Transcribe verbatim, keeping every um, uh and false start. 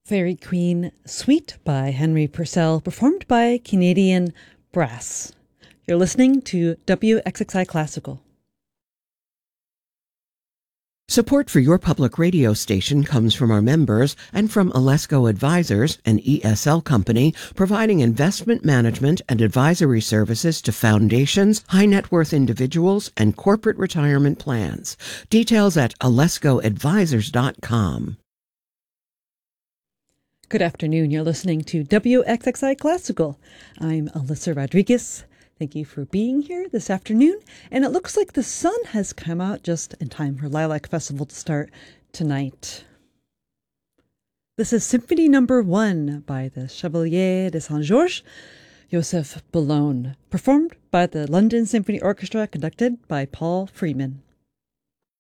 Fairy Queen Suite by Henry Purcell, performed by Canadian Brass. You're listening to W X X I Classical. Support for your public radio station comes from our members and from Alesco Advisors, an E S L company providing investment management and advisory services to foundations, high net worth individuals, and corporate retirement plans. Details at alesco advisors dot com. Good afternoon. You're listening to W X X I Classical. I'm Alyssa Rodriguez. Thank you for being here this afternoon. And it looks like the sun has come out just in time for Lilac Festival to start tonight. This is Symphony Number One by the Chevalier de Saint-Georges, Joseph Boulogne, performed by the London Symphony Orchestra, conducted by Paul Freeman.